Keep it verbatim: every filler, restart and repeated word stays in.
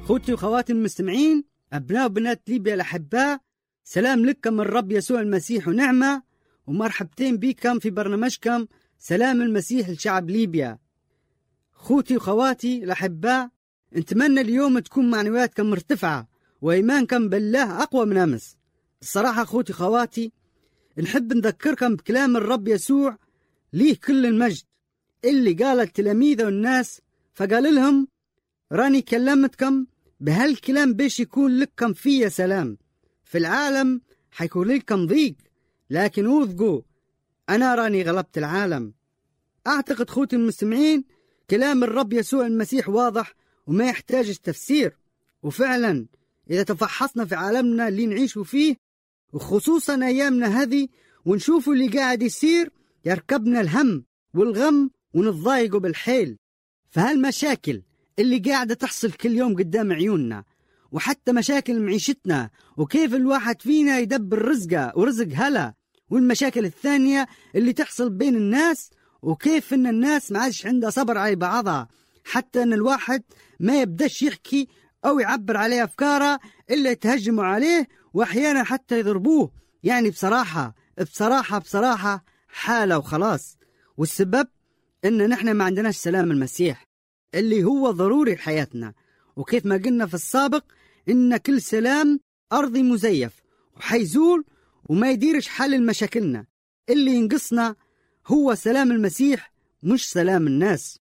أخوتي وخواتي المستمعين، أبناء وبنات ليبيا الأحباء، سلام لكم من رب يسوع المسيح ونعمة، ومرحبتين بكم في برنامجكم سلام المسيح لشعب ليبيا. أخوتي وخواتي الأحباء، نتمنى اليوم تكون معنوياتكم مرتفعة وإيمانكم بالله أقوى من أمس. الصراحة أخوتي وخواتي، نحب نذكركم بكلام الرب يسوع ليه كل المجد اللي قال التلاميذ والناس، فقال لهم: راني كلمتكم بهالكلام بيش يكون لكم فيه سلام. في العالم حيكون لكم ضيق، لكن اوثقوا أنا راني غلبت العالم. أعتقد خوتي المستمعين كلام الرب يسوع المسيح واضح وما يحتاج تفسير. وفعلا إذا تفحصنا في عالمنا اللي نعيش فيه، وخصوصا أيامنا هذه، ونشوفوا اللي قاعد يصير، يركبنا الهم والغم ونتضايقوا بالحيل. فهالمشاكل اللي قاعدة تحصل كل يوم قدام عيوننا، وحتى مشاكل معيشتنا وكيف الواحد فينا يدبر رزقه ورزق هلا، والمشاكل الثانية اللي تحصل بين الناس، وكيف ان الناس ما عادش عندها صبر على بعضها، حتى ان الواحد ما يبداش يحكي او يعبر عليه افكاره الا يتهجموا عليه، واحيانا حتى يضربوه. يعني بصراحة بصراحة بصراحة حالة وخلاص. والسبب ان نحن ما عندناش سلام المسيح اللي هو ضروري لحياتنا. وكيف ما قلنا في السابق إن كل سلام أرضي مزيف وحيزول وما يديرش حل المشاكلنا. اللي ينقصنا هو سلام المسيح مش سلام الناس.